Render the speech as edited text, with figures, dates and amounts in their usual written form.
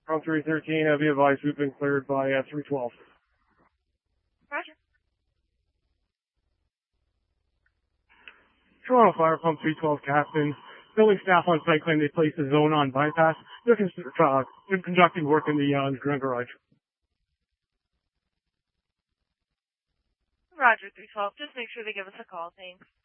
From 313, be advised we've been cleared by 312. Roger. Toronto Fire Pump 312 Captain. Building staff on site claim they placed a zone on bypass. They're conducting work in the underground garage. Roger, 312. Just make sure they give us a call. Thanks.